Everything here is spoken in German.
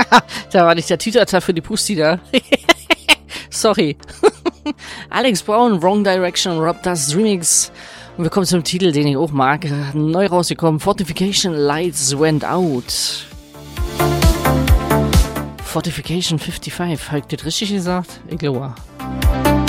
Da war nicht der Titata für die Pusti da. Sorry. Alex Brown, Wrong Direction, Rob Das Remix. Und wir kommen zum Titel, den ich auch mag. Neu rausgekommen, Fortification Lights Went Out. Fortification 55, habe ich das richtig gesagt? Ich glaube.